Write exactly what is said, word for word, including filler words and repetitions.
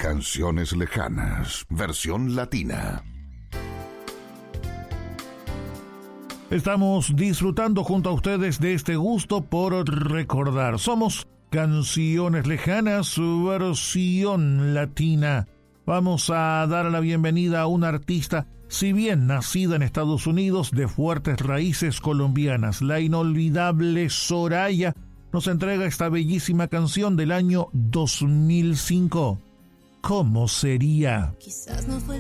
Canciones lejanas, versión latina. Estamos disfrutando junto a ustedes de este gusto por recordar. Somos Canciones Lejanas, versión latina. Vamos a dar la bienvenida a una artista, si bien nacida en Estados Unidos, de fuertes raíces colombianas. La inolvidable Soraya nos entrega esta bellísima canción del año dos mil cinco. ¿Cómo sería? Quizás no fue el